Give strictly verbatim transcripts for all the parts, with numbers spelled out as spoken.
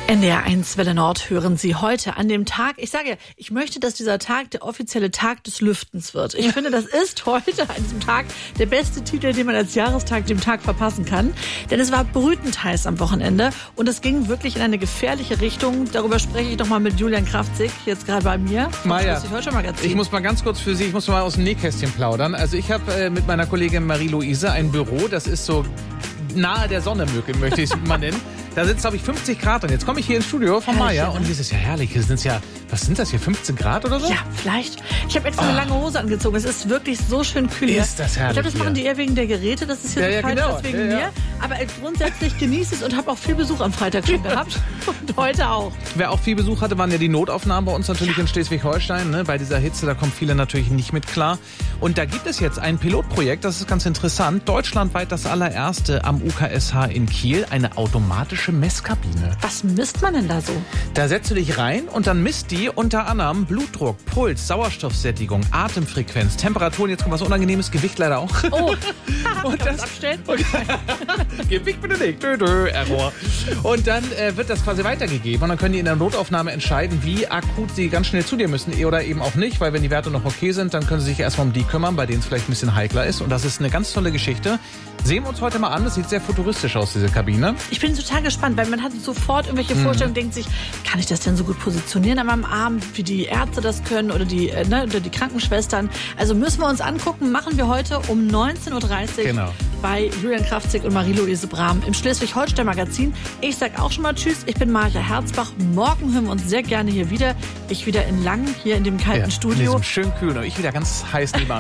N D R eins Welle Nord hören Sie heute an dem Tag. Ich sage ja, ich möchte, dass dieser Tag der offizielle Tag des Lüftens wird. Ich finde, das ist heute an diesem Tag der beste Titel, den man als Jahrestag dem Tag verpassen kann. Denn es war brütend heiß am Wochenende und es ging wirklich in eine gefährliche Richtung. Darüber spreche ich nochmal mit Julian Kraftzig, jetzt gerade bei mir. Maja, ich muss mal ganz kurz für Sie, ich muss mal aus dem Nähkästchen plaudern. Also ich habe äh, mit meiner Kollegin Marie-Louise ein Büro, das ist so nahe der Sonne, möchte ich es mal nennen. Da sind es, glaube ich, fünfzig Grad. Und jetzt komme ich hier ins Studio von Maja und hier ist es ja herrlich. Hier sind es ja, was sind das hier, fünfzehn Grad oder so? Ja, vielleicht. Ich habe extra oh. eine lange Hose angezogen. Es ist wirklich so schön kühl hier. Ist das herrlich. Ich glaube, das machen die eher wegen der Geräte. Das ist hier ja, so ja, kalt, genau. deswegen ja, ja. mir. Aber grundsätzlich genieße ich es und habe auch viel Besuch am Freitag schon gehabt. Und heute auch. Wer auch viel Besuch hatte, waren ja die Notaufnahmen bei uns natürlich ja. in Schleswig-Holstein. Ne? Bei dieser Hitze, da kommen viele natürlich nicht mit klar. Und da gibt es jetzt ein Pilotprojekt, das ist ganz interessant. Deutschlandweit das allererste am U K S H in Kiel, eine automatische Messkabine. Was misst man denn da so? Da setzt du dich rein und dann misst die unter anderem Blutdruck, Puls, Sauerstoffsättigung, Atemfrequenz, Temperaturen, jetzt kommt was Unangenehmes, Gewicht leider auch. Oh, und kann das abstellen? Und Gewicht bitte nicht, dö, dö, Error. Und dann äh, wird das quasi weitergegeben und dann können die in der Notaufnahme entscheiden, wie akut sie ganz schnell zu dir müssen oder eben auch nicht, weil wenn die Werte noch okay sind, dann können sie sich erstmal um die kümmern, bei denen es vielleicht ein bisschen heikler ist und das ist eine ganz tolle Geschichte. Sehen wir uns heute mal an, das sieht sehr futuristisch aus, diese Kabine. Ich bin total gespannt, weil man hat sofort irgendwelche mhm. Vorstellungen, denkt sich, kann ich das denn so gut positionieren an meinem Arm, wie die Ärzte das können oder die, äh, ne, oder die Krankenschwestern. Also müssen wir uns angucken, machen wir heute um neunzehn Uhr dreißig genau. bei Julian Kraftzig und Marie-Louise Brahm im Schleswig-Holstein-Magazin. Ich sag auch schon mal Tschüss, ich bin Maja Herzbach. Morgen hören wir uns sehr gerne hier wieder. Ich wieder in Langen, hier in dem kalten ja, Studio. In diesem schön kühlen und ich wieder ganz heiß nebenan.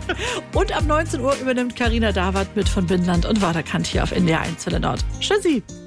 Und ab neunzehn Uhr übernimmt Carina Dawat mit von Binnland und Waterkant hier auf N D R eins Welle Nord. Tschüssi!